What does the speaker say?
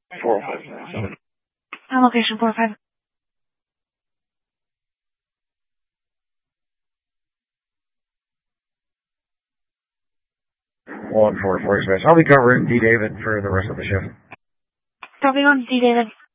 405. On location 405. 144 I'll be covering D. David for the rest of the shift. Copy on D. David.